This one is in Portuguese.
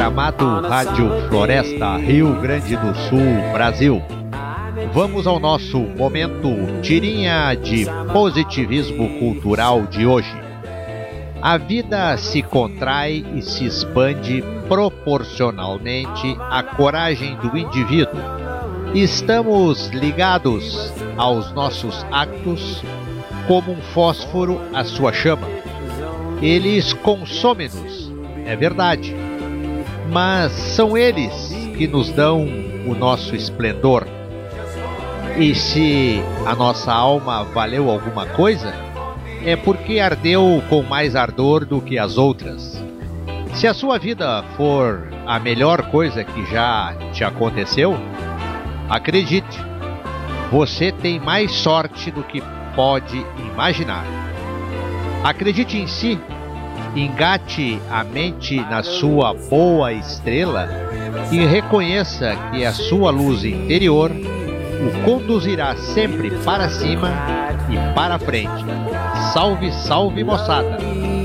Amado Rádio Floresta, Rio Grande do Sul, Brasil. Vamos ao nosso momento tirinha de positivismo cultural de hoje. A vida se contrai e se expande proporcionalmente à coragem do indivíduo. Estamos ligados aos nossos actos como um fósforo à sua chama. Eles consomem-nos, é verdade, mas são eles que nos dão o nosso esplendor. E se a nossa alma valeu alguma coisa, é porque ardeu com mais ardor do que as outras. Se a sua vida for a melhor coisa que já te aconteceu, acredite, você tem mais sorte do que pode imaginar. Acredite em si, engate a mente na sua boa estrela e reconheça que a sua luz interior o conduzirá sempre para cima e para frente. Salve, salve, moçada!